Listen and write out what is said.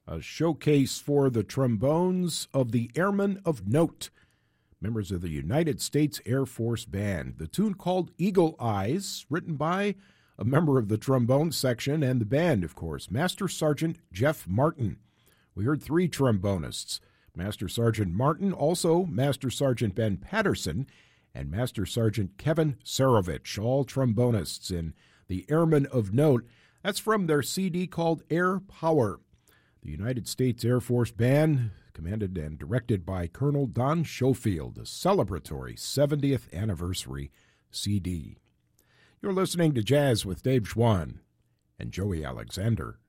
a showcase for the trombones of the Airmen of Note, members of the United States Air Force Band. The tune called Eagle Eyes, written by a member of the trombone section and the band, of course, Master Sergeant Jeff Martin. We heard three trombonists, Master Sergeant Martin, also Master Sergeant Ben Patterson, and Master Sergeant Kevin Sarovich, all trombonists in the Airmen of Note. That's from their CD called Air Power. The United States Air Force Band, commanded and directed by Colonel Don Schofield, a celebratory 70th anniversary CD. You're listening to Jazz with Dave Schwann and Joey Alexander.